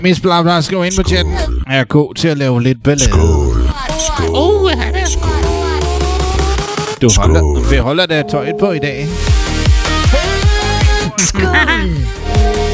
Miss Blabla, skriv ind på chatten. Jeg er god til at lave lidt ballade. Skål. Du holder da tøjet på i dag. Skål.